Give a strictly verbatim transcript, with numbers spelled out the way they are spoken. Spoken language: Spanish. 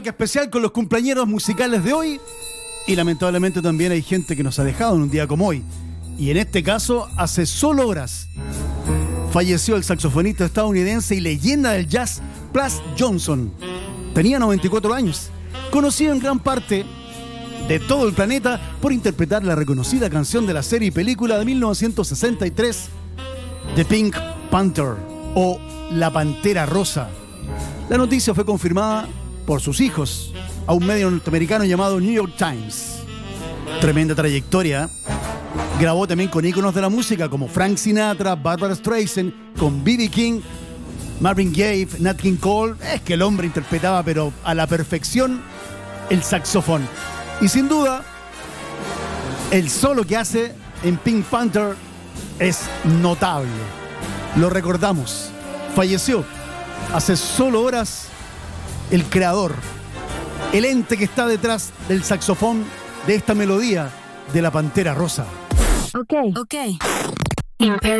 Especial con los cumpleañeros musicales de hoy, y lamentablemente también hay gente que nos ha dejado en un día como hoy, y en este caso hace solo horas falleció el saxofonista estadounidense y leyenda del jazz Plas Johnson. Tenía noventa y cuatro años, conocido en gran parte de todo el planeta por interpretar la reconocida canción de la serie y película de mil novecientos sesenta y tres, The Pink Panther o La Pantera Rosa. La noticia fue confirmada por sus hijos a un medio norteamericano llamado New York Times. Tremenda trayectoria. Grabó también con íconos de la música como Frank Sinatra, Barbra Streisand, con B B King, Marvin Gaye, Nat King Cole. Es que el hombre interpretaba pero a la perfección el saxofón. Y sin duda, el solo que hace en Pink Panther es notable. Lo recordamos. Falleció hace solo horas el creador, el ente que está detrás del saxofón de esta melodía de La Pantera Rosa. Ok. Ok. Imperio.